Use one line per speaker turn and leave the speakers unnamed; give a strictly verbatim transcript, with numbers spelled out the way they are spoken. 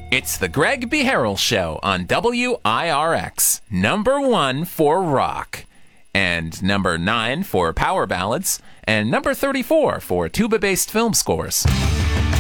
It's the Greg B. Harrell Show on W I R X. Number one for rock, and number nine for power ballads, and number thirty-four for tuba-based film scores.